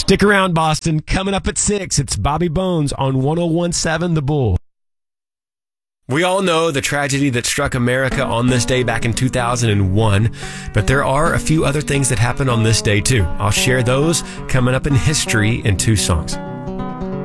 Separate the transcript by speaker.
Speaker 1: Stick around, Boston. Coming up at 6, it's Bobby Bones on 101.7 The Bull. We all know the tragedy that struck America on this day back in 2001, but there are a few other things that happened on this day too. I'll share those coming up in history in 2 songs.